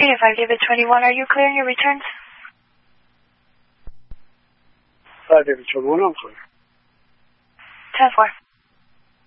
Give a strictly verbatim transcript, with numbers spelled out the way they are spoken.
five David twenty-one, are you clearing your returns? five David twenty-one, I'm clear. ten four.